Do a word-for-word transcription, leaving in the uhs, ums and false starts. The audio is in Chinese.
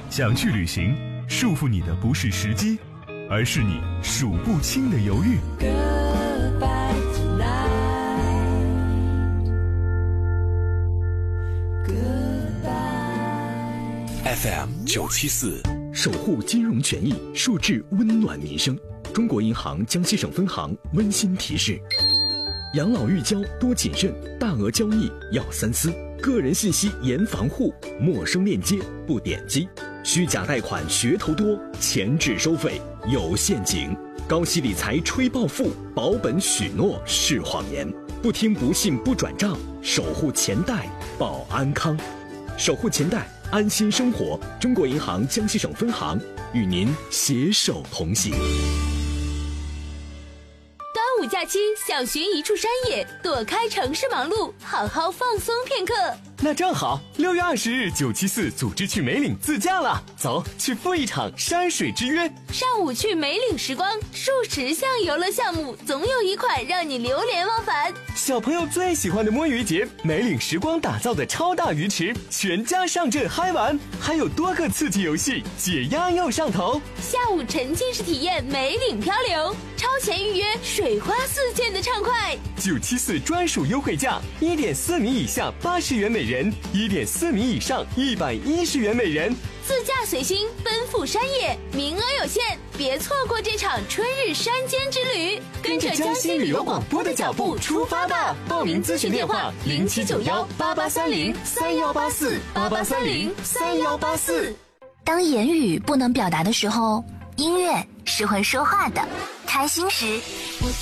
想去旅行，束缚你的不是时机，而是你数不清的犹豫。 F M 九七四， 守护金融权益，树质温暖民生。中国银行江西省分行温馨提示：养老预交多谨慎，大额交易要三思，个人信息严防护，陌生链接不点击，虚假贷款噱头多，前置收费有陷阱，高息理财吹暴富，保本许诺是谎言，不听不信不转账，守护钱袋保安康，守护钱袋安心生活。中国银行江西省分行与您携手同行。 端午假期想寻一处山野，躲开城市忙碌，好好放松片刻。 那正好，六月二十日，九七四组织去梅岭自驾了，走，去赴一场山水之约。 上午去梅岭时光，数十项游乐项目，总有一款让你流连忘返。 小朋友最喜欢的摸鱼节，梅岭时光打造的超大鱼池，全家上阵嗨玩，还有多个刺激游戏，解压又上头。 下午沉浸式体验梅岭漂流，超前预约，水花四溅的畅快。 九七四专属优惠价，一点四米以下八十元每人，一点四米以上一百一十元每人。 自驾随心，奔赴山野，名额有限，别错过这场春日山间之旅。 跟着江西旅游广播的脚步出发吧！报名咨询电话：零七九幺八八三零三幺八四八八三零三幺八四。 当言语不能表达的时候，音乐是会说话的。开心时。